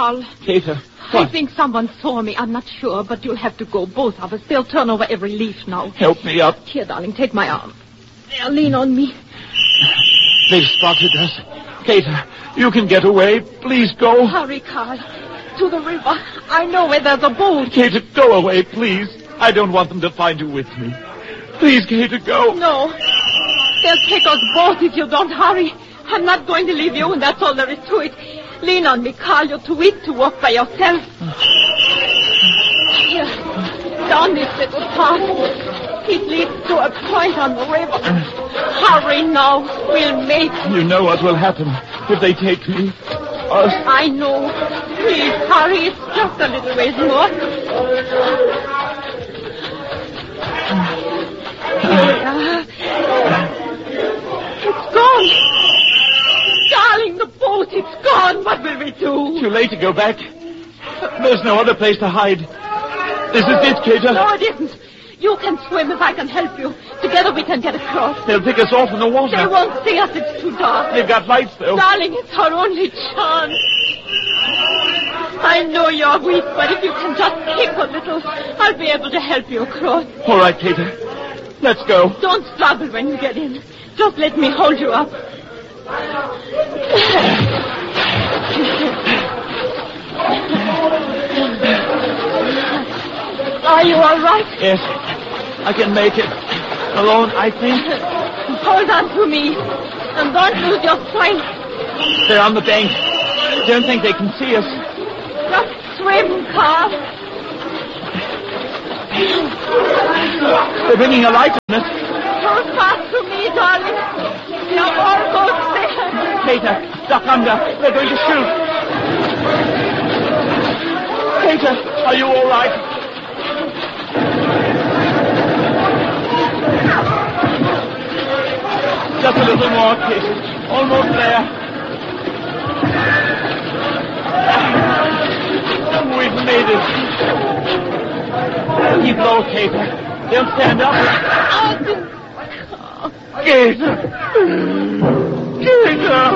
Carl. Cater, I think someone saw me. I'm not sure, but you'll have to go, both of us. They'll turn over every leaf now. Help me up. Here, darling, take my arm. There, lean on me. They've spotted us. Cater, you can get away. Please go. Hurry, Carl. To the river. I know where there's a boat. Cater, go away, please. I don't want them to find you with me. Please, Cater, go. No. They'll take us both if you don't hurry. I'm not going to leave you, and that's all there is to it. Lean on me, Carl. You're too weak to walk by yourself. Here, down this little path. It leads to a point on the river. Hurry now. We'll make it. You know what will happen if they take me. Us. I know. Please, hurry. It's just a little ways more. Here we are. It's gone. Darling, the boat, it's gone. What will we do? Too late to go back. There's no other place to hide. This is it, Cater. No, it isn't. You can swim if I can help you. Together we can get across. They'll pick us off in the water. They won't see us. It's too dark. They've got lights, though. Darling, it's our only chance. I know you're weak, but if you can just kick a little, I'll be able to help you across. All right, Cater. Let's go. Don't struggle when you get in. Just let me hold you up. Are you all right? Yes, I can make it. Alone, I think. Hold on to me. And don't lose your strength. They're on the bank. Don't think they can see us. Just swim, Carl. They're bringing a light on us. Hold fast to me, darling. You're almost there. Cater, duck under. They're going to shoot. Cater, are you all right? Just a little more, Cater. Almost there. We've made it. Keep low, Cater. They'll stand up. Cater! Cater!